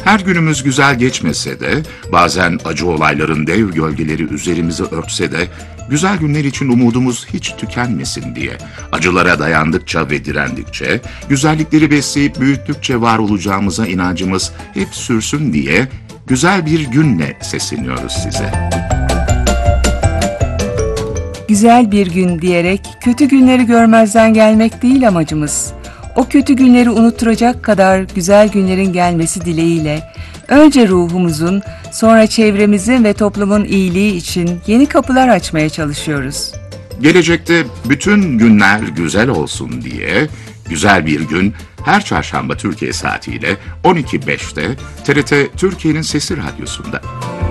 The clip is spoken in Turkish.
Her günümüz güzel geçmese de, bazen acı olayların dev gölgeleri üzerimizi örtse de, güzel günler için umudumuz hiç tükenmesin diye, acılara dayandıkça ve direndikçe, güzellikleri besleyip büyüttükçe var olacağımıza inancımız hep sürsün diye, güzel bir günle sesleniyoruz size. Güzel bir gün diyerek kötü günleri görmezden gelmek değil amacımız. O kötü günleri unutturacak kadar güzel günlerin gelmesi dileğiyle önce ruhumuzun, sonra çevremizin ve toplumun iyiliği için yeni kapılar açmaya çalışıyoruz. Gelecekte bütün günler güzel olsun diye güzel bir gün her çarşamba Türkiye saatiyle 12.05'te TRT Türkiye'nin Sesi Radyosu'nda.